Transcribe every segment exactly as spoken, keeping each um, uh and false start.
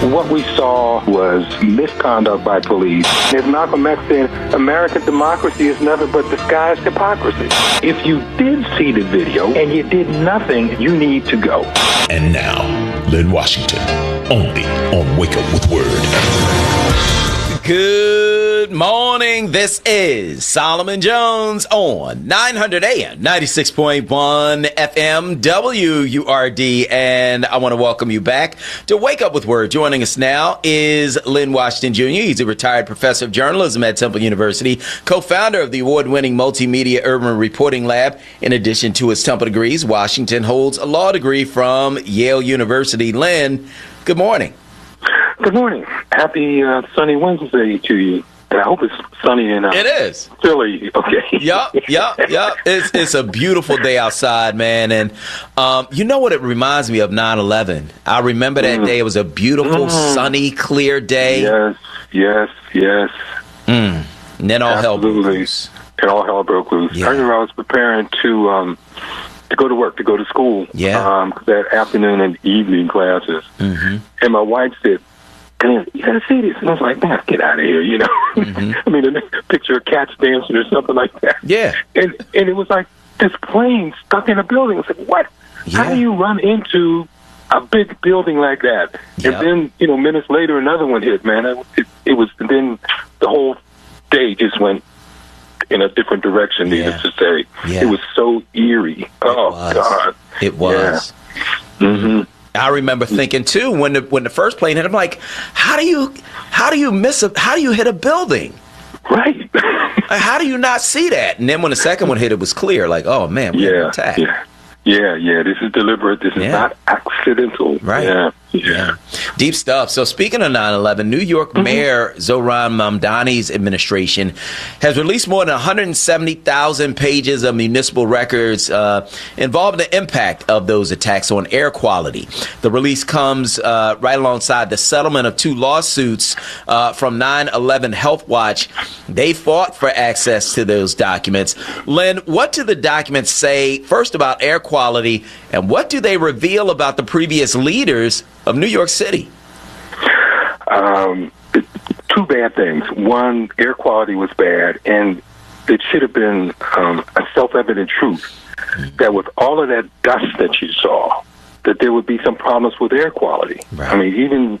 what we saw was misconduct by police. As Malcolm X said, American democracy is nothing but disguised hypocrisy. If you did see the video and you did nothing, you need to go. And now, Lynn Washington, only on Wake Up With Word. Good morning. This is Solomon Jones on nine hundred A M, ninety-six point one F M, W U R D. And I want to welcome you back to Wake Up With Word. Joining us now is Lynn Washington Junior He's a retired professor of journalism at Temple University, co-founder of the award-winning Multimedia Urban Reporting Lab. In addition to his Temple degrees, Washington holds a law degree from Yale University. Lynn, good morning. Good morning. Happy uh, sunny Wednesday to you. I hope it's sunny in uh, It is. Philly. Okay. Yup, yup, yup. It's, it's a beautiful day outside, man. And um, you know what it reminds me of? nine eleven. I remember that mm. day. It was a beautiful, mm. sunny, clear day. Yes, yes, yes. Mm. And then all Absolutely. hell broke loose. And all hell broke loose. Yeah. I remember I was preparing to um, to go to work, to go to school. Yeah. Um, that afternoon and evening classes. Mm-hmm. And my wife said, "You gotta see this." And I was like, "Man, get out of here," you know. Mm-hmm. I mean, a picture of cats dancing or something like that. Yeah. And and it was like this plane stuck in a building. I was like, what? Yeah. How do you run into a big building like that? Yep. And then, you know, minutes later, another one hit, man. It, it, it was, and then the whole day just went in a different direction, Yeah. needless to say. Yeah. It was so eerie. It oh, was. God. It was. Yeah. Mm-hmm. I remember thinking too when the when the first plane hit, I'm like, how do you how do you miss a how do you hit a building? Right. Like, how do you not see that? And then when the second one hit, it was clear. Like, oh man, we yeah, attacked. yeah, yeah, yeah. This is deliberate. This is Yeah. not accidental. Right. Yeah, yeah. Yeah. Deep stuff. So speaking of nine eleven, New York Mm-hmm. Mayor Zohran Mamdani's administration has released more than one hundred seventy thousand pages of municipal records uh, involving the impact of those attacks on air quality. The release comes uh, right alongside the settlement of two lawsuits uh, from nine eleven Health Watch. They fought for access to those documents. Lynn, what do the documents say, first, about air quality, and what do they reveal about the previous leaders of New York City? Um, two bad things. One, air quality was bad, and it should have been um, a self-evident truth that with all of that dust that you saw, that there would be some problems with air quality. Right. I mean, even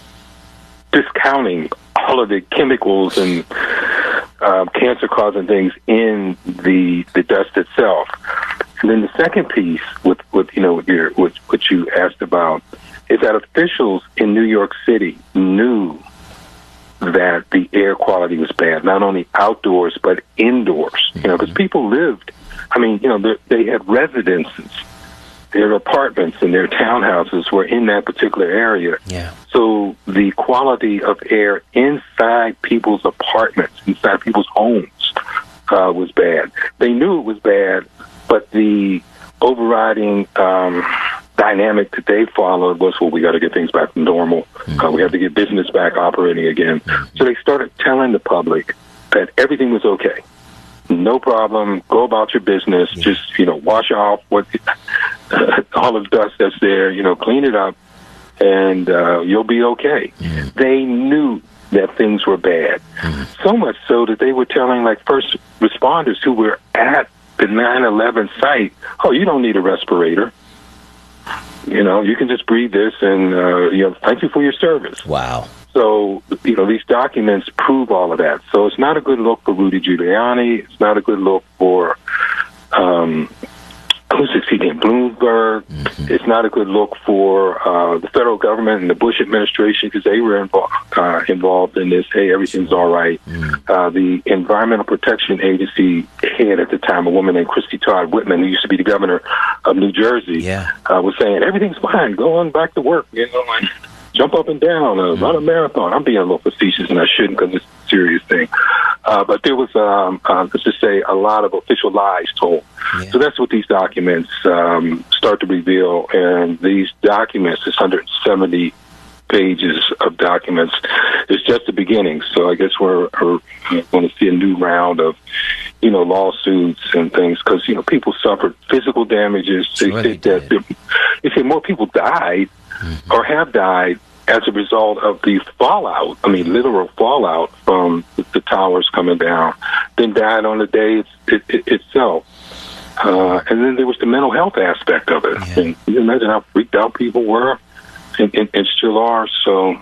discounting all of the chemicals and um, cancer-causing things in the the dust itself. And then the second piece, with, with you know, with your, with what you asked about, is that officials in New York City knew that the air quality was bad, not only outdoors but indoors. You know, because people lived. I mean, you know, they had residences, their apartments and their townhouses were in that particular area. Yeah. So the quality of air inside people's apartments, inside people's homes, uh, was bad. They knew it was bad, but the overriding um, dynamic that they followed was, well, we got to get things back to normal. Mm-hmm. Uh, we have to get business back operating again. Mm-hmm. So they started telling the public that everything was okay. No problem. Go about your business. Yeah. Just, you know, wash off what uh, all of the dust that's there, you know, clean it up, and uh, you'll be okay. Yeah. They knew that things were bad. Mm-hmm. So much so that they were telling, like, first responders who were at the nine eleven site, oh, you don't need a respirator. You know, you can just breathe this, and, uh, you know, thank you for your service. Wow. So, you know, these documents prove all of that. So it's not a good look for Rudy Giuliani. It's not a good look for, um, who's his name, Bloomberg. Mm-hmm. It's not a good look for uh, the federal government and the Bush administration, because they were involved, uh, involved in this. Hey, everything's all right. Mm-hmm. Uh, the Environmental Protection Agency head at the time, a woman named Christy Todd Whitman, who used to be the governor of New Jersey, yeah. uh, was saying, everything's fine. Go on back to work. You know, like, jump up and down, uh, mm-hmm. run a marathon. I'm being a little facetious, and I shouldn't, because it's a serious thing. Uh, but there was, um, uh, let's just say, a lot of official lies told. Yeah. So that's what these documents um, start to reveal. And these documents, this one hundred seventy pages of documents, is just the beginning. So I guess we're, we're going to see a new round of, you know, lawsuits and things, because, you know, people suffered physical damages. They Sure said that they say more people died mm-hmm. or have died as a result of the fallout, I mean, literal fallout from the towers coming down, then died on the day it, it, it, itself. Uh, and then there was the mental health aspect of it. Yeah. And you imagine how freaked out people were, and, and, and still are. So,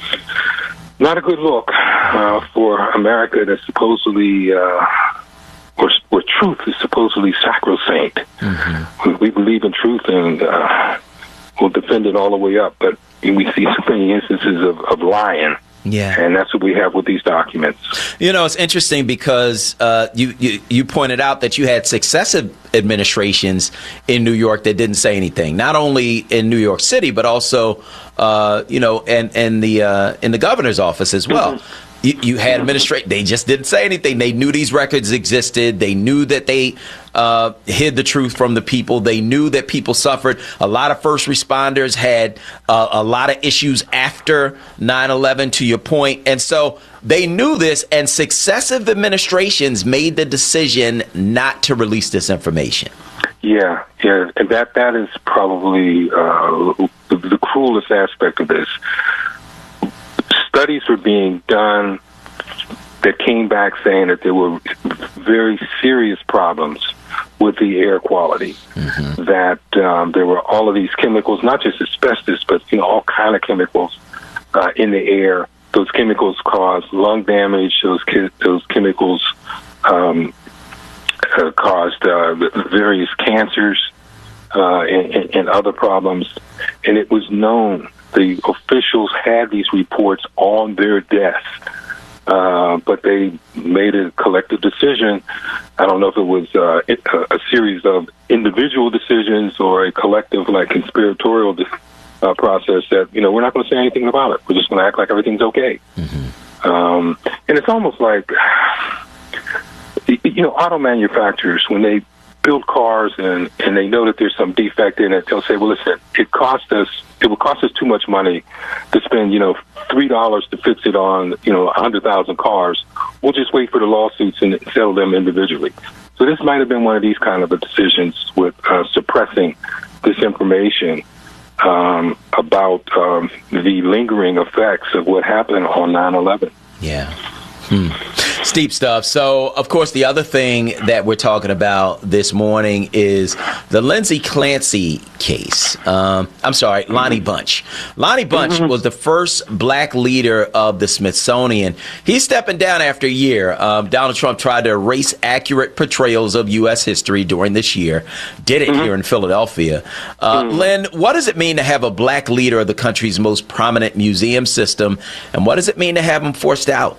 not a good look uh, for America that's supposedly, uh, where, where truth is supposedly sacrosanct. Mm-hmm. We believe in truth and uh, we'll defend it all the way up, but we see so many instances of, of lying. Yeah. And that's what we have with these documents. You know, it's interesting because uh, you, you, you pointed out that you had successive administrations in New York that didn't say anything, not only in New York City, but also, uh, you know, and, and the uh, in the governor's office as well. Mm-hmm. You, you had administration. They just didn't say anything. They knew these records existed. They knew that they uh, hid the truth from the people. They knew that people suffered. A lot of first responders had uh, a lot of issues after nine eleven, to your point. And so they knew this, and successive administrations made the decision not to release this information. Yeah, yeah. And that, that is probably uh, the, the cruelest aspect of this. Studies were being done that came back saying that there were very serious problems with the air quality, mm-hmm. that um, there were all of these chemicals, not just asbestos, but you know all kind of chemicals uh, in the air. Those chemicals cause lung damage. Those ki- those chemicals um, uh, caused uh, various cancers uh, and, and, and other problems, and it was known. The officials had these reports on their desk, uh, but they made a collective decision. I don't know if it was uh, a, a series of individual decisions or a collective, like, conspiratorial uh, process that, you know, we're not going to say anything about it. We're just going to act like everything's okay. Mm-hmm. Um, and it's almost like, you know, auto manufacturers, when they build cars and, and they know that there's some defect in it, they'll say, well, listen, it cost us, it will cost us too much money to spend, you know, three dollars to fix it on, you know, a hundred thousand cars. We'll just wait for the lawsuits and settle them individually. So this might have been one of these kind of decisions with uh, suppressing this information um, about um, the lingering effects of what happened on nine eleven. Yeah. Hmm. Steep stuff. So, of course, the other thing that we're talking about this morning is the Lindsay Clancy case. Um, I'm sorry, Lonnie Bunch. Lonnie Bunch mm-hmm. was the first black leader of the Smithsonian. He's stepping down after a year. Um, Donald Trump tried to erase accurate portrayals of U S history during this year. Did it mm-hmm. here in Philadelphia. Uh, mm-hmm. Lynn, what does it mean to have a black leader of the country's most prominent museum system? And what does it mean to have him forced out?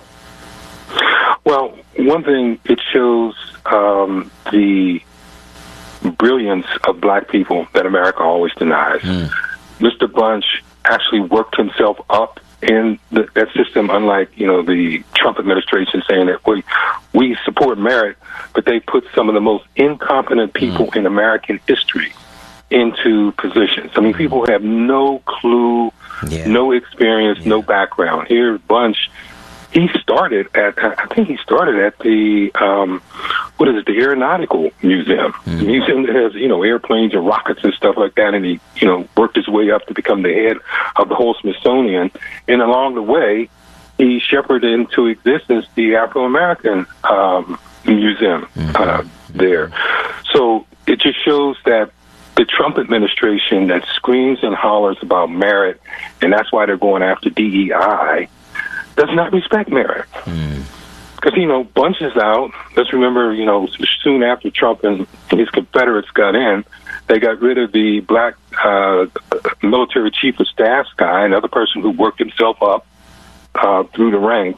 Well, one thing, it shows um, the brilliance of black people that America always denies. Mm. Mister Bunch actually worked himself up in the, that system, unlike, you know, the Trump administration saying that we, we support merit, but they put some of the most incompetent people mm. in American history into positions. I mean, people have no clue, yeah. no experience, yeah. no background. Here, Bunch... He started at, I think he started at the, um, what is it, the Aeronautical Museum. Mm-hmm. The museum that has, you know, airplanes and rockets and stuff like that, and he, you know, worked his way up to become the head of the whole Smithsonian. And along the way, he shepherded into existence the Afro-American um, Museum mm-hmm. uh, there. So it just shows that the Trump administration that screams and hollers about merit, and that's why they're going after D E I, does not respect merit. Because, mm. you know, Bunch is out. Let's remember, you know, soon after Trump and his Confederates got in, they got rid of the black uh, military chief of staff guy, another person who worked himself up uh, through the ranks.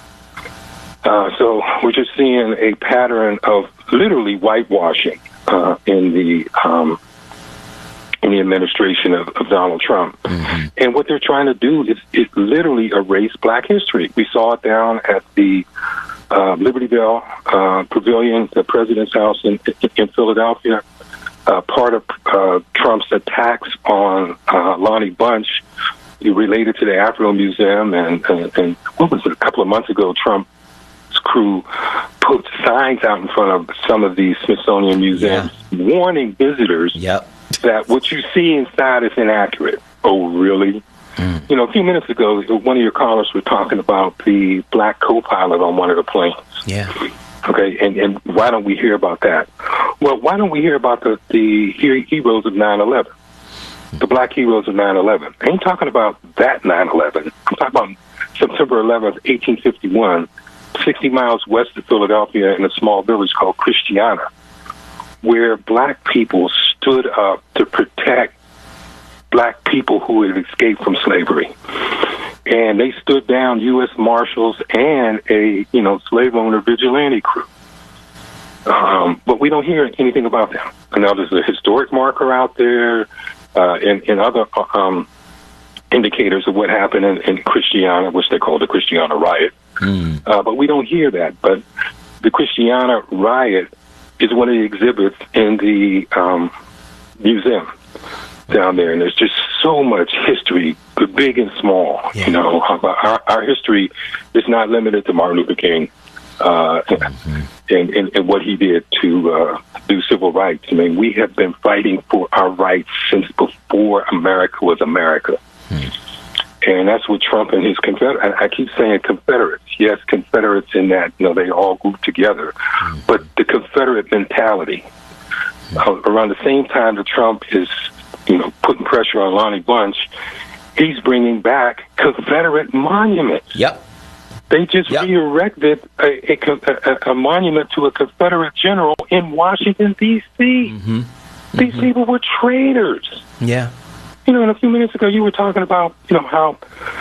Uh, so we're just seeing a pattern of literally whitewashing uh, in the um, in the administration of, of Donald Trump. Mm-hmm. And what they're trying to do is, is literally erase black history. We saw it down at the uh, Liberty Bell uh, Pavilion, the President's House in, in Philadelphia. Uh, part of uh, Trump's attacks on uh, Lonnie Bunch related to the Afro Museum. And, and, and what was it, a couple of months ago, Trump's crew put signs out in front of some of these Smithsonian museums yeah. warning visitors yep. that what you see inside is inaccurate. Oh, really? Mm. You know, a few minutes ago, one of your callers was talking about the black co-pilot on one of the planes. Yeah. Okay, and, and why don't we hear about that? Well, why don't we hear about the, the heroes of nine eleven? The black heroes of nine eleven. I ain't talking about that nine eleven. I'm talking about September eleventh, eighteen fifty-one, sixty miles west of Philadelphia in a small village called Christiana, where black people stood up to protect black people who had escaped from slavery. And they stood down U S Marshals and a, you know, slave owner vigilante crew. Um, but we don't hear anything about them. And now there's a historic marker out there uh, and, and other um, indicators of what happened in, in Christiana, which they call the Christiana riot. Mm. Uh, but we don't hear that. But the Christiana riot is one of the exhibits in the um, museum down there, and there's just so much history, big and small. Yeah. You know, our, our history is not limited to Martin Luther King uh, mm-hmm. and, and, and what he did to uh, do civil rights. I mean, we have been fighting for our rights since before America was America. Mm. And that's what Trump and his Confederates, I keep saying Confederates. Yes, Confederates in that, you know, they all group together. Mm-hmm. But the Confederate mentality, mm-hmm. uh, around the same time that Trump is, you know, putting pressure on Lonnie Bunch, he's bringing back Confederate monuments. Yep. They just yep. re-erected a, a, a, a monument to a Confederate general in Washington, D C Mm-hmm. These mm-hmm. people were traitors. Yeah. You know, and a few minutes ago you were talking about, you know, how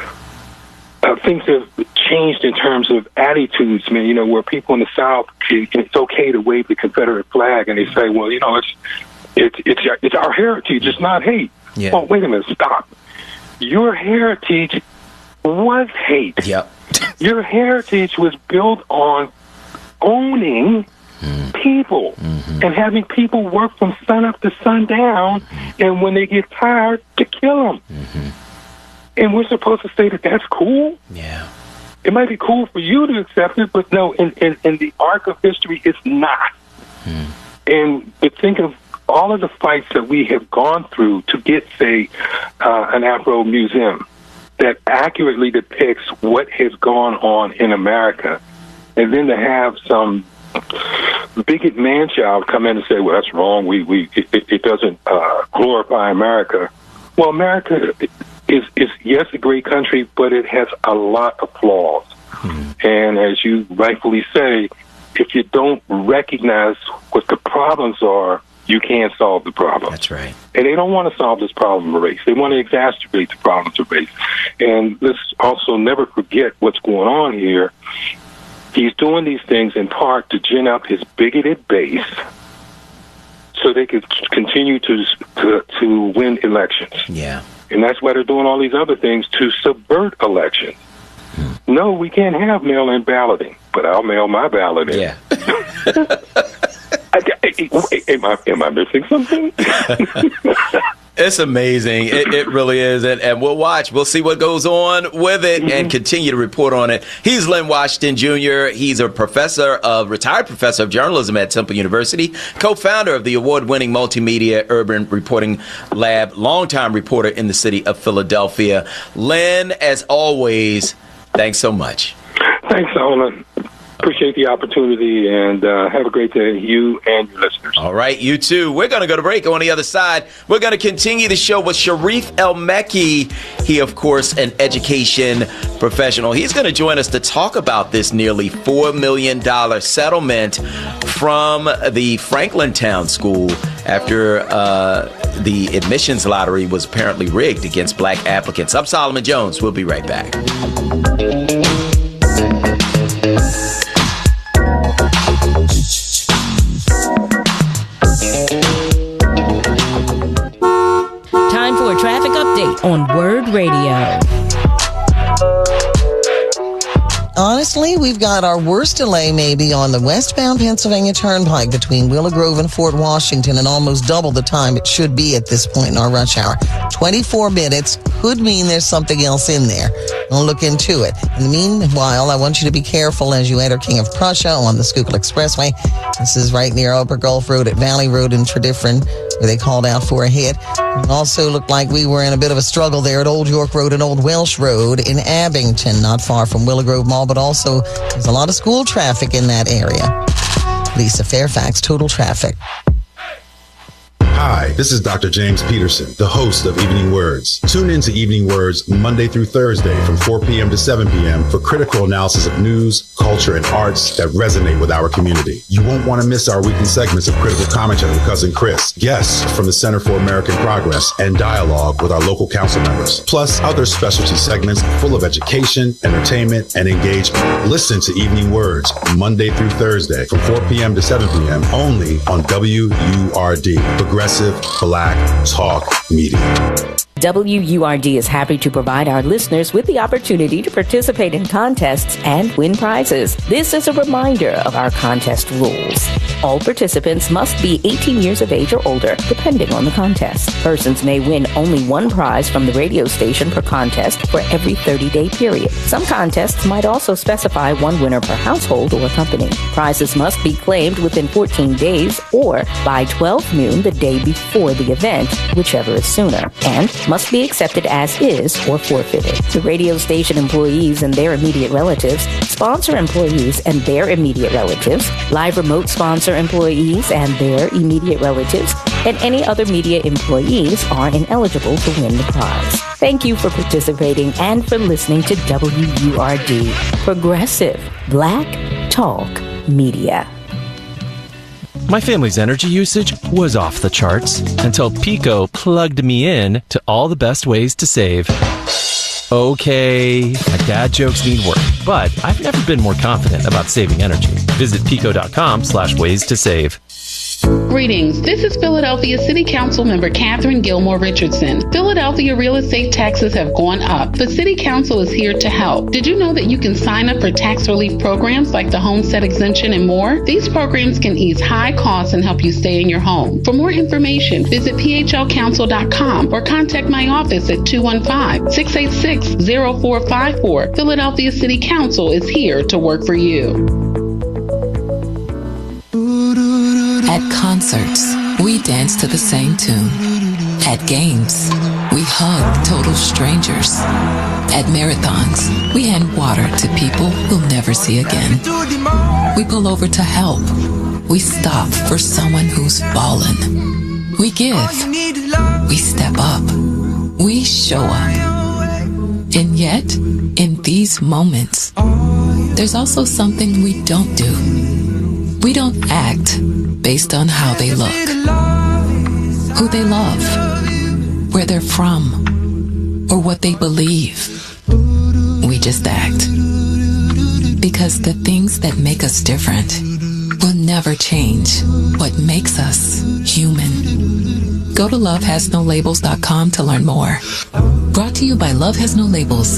uh, things have changed in terms of attitudes, man, you know, where people in the South, it's okay to wave the Confederate flag, and they say, well, you know, it's It's it's it's our heritage. It's not hate. Yeah. Oh, wait a minute. Stop. Your heritage was hate. Yep. Your heritage was built on owning mm. people mm-hmm. and having people work from sun up to sundown, mm-hmm. and when they get tired, to kill them. Mm-hmm. And we're supposed to say that that's cool? Yeah. It might be cool for you to accept it, but no, in, in, in the arc of history, it's not. Mm. And to think of all of the fights that we have gone through to get, say, uh, an Afro museum that accurately depicts what has gone on in America, and then to have some bigot man-child come in and say, well, that's wrong, we, we it, it doesn't uh, glorify America. Well, America is, is, yes, a great country, but it has a lot of flaws. Mm-hmm. And as you rightfully say, if you don't recognize what the problems are, you can't solve the problem. That's right. And they don't want to solve this problem of race. They want to exacerbate the problems of race. And let's also never forget what's going on here. He's doing these things in part to gin up his bigoted base so they could continue to to, to win elections. Yeah. And that's why they're doing all these other things to subvert elections. Hmm. No, we can't have mail-in balloting, but I'll mail my ballot in. Yeah. Am I, am I missing something? It's amazing. It, it really is. And, and we'll watch. We'll see what goes on with it mm-hmm. and continue to report on it. He's Lynn Washington Junior He's a professor of, retired professor of journalism at Temple University, co-founder of the award-winning multimedia urban reporting lab, longtime reporter in the city of Philadelphia. Lynn, as always, thanks so much. Thanks, Solomon. Appreciate the opportunity, and uh, have a great day, you and your listeners. All right, you too. We're going to go to break. On the other side, we're going to continue the show with Sharif El-Mekki. He, of course, an education professional. He's going to join us to talk about this nearly four million dollars settlement from the Franklintown School after uh, the admissions lottery was apparently rigged against black applicants. I'm Solomon Jones. We'll be right back. Traffic update on Word Radio. Honestly, we've got our worst delay maybe on the westbound Pennsylvania Turnpike between Willow Grove and Fort Washington, and almost double the time it should be at this point in our rush hour. twenty-four minutes could mean there's something else in there. I'll look into it. In the meanwhile, I want you to be careful as you enter King of Prussia on the Schuylkill Expressway. This is right near Upper Gulf Road at Valley Road in Tredyffrin, where they called out for a hit. It also looked like we were in a bit of a struggle there at Old York Road and Old Welsh Road in Abington, not far from Willow Grove Mall, but also there's a lot of school traffic in that area. Lisa Fairfax, Total Traffic. Hi, this is Doctor James Peterson, the host of Evening Words. Tune in to Evening Words Monday through Thursday from four p.m. to seven p.m. for critical analysis of news, culture, and arts that resonate with our community. You won't want to miss our weekly segments of critical commentary with Cousin Chris, guests from the Center for American Progress, and dialogue with our local council members, plus other specialty segments full of education, entertainment, and engagement. Listen to Evening Words Monday through Thursday from four p.m. to seven p.m. only on W U R D, Progressive Black Talk Media. W U R D is happy to provide our listeners with the opportunity to participate in contests and win prizes. This is a reminder of our contest rules. All participants must be eighteen years of age or older, depending on the contest. Persons may win only one prize from the radio station per contest for every thirty-day period. Some contests might also specify one winner per household or company. Prizes must be claimed within fourteen days or by twelve noon the day before the event, whichever is sooner, and must be accepted as is or forfeited. The radio station employees and their immediate relatives, sponsor employees and their immediate relatives, live remote sponsor employees and their immediate relatives, and any other media employees are ineligible to win the prize. Thank you for participating and for listening to W U R D, Progressive Black Talk Media. My family's energy usage was off the charts until Pico plugged me in to all the best ways to save. Okay, my dad jokes need work, but I've never been more confident about saving energy. Visit pico.com slash ways to save. Greetings. This is Philadelphia City Council member Catherine Gilmore Richardson. Philadelphia real estate taxes have gone up, but City Council is here to help. Did you know that you can sign up for tax relief programs like the homestead exemption and more? These programs can ease high costs and help you stay in your home. For more information, visit p h l council dot com or contact my office at two one five, six eight six, zero four five four. Philadelphia City Council is here to work for you. At concerts, we dance to the same tune. At games, we hug total strangers. At marathons, we hand water to people we'll never see again. We pull over to help. We stop for someone who's fallen. We give. We step up. We show up. And yet, in these moments, there's also something we don't do. We don't act based on how they look, who they love, where they're from, or what they believe. We just act. Because the things that make us different will never change what makes us human. Go to love has no labels dot com to learn more. Brought to you by Love Has No Labels.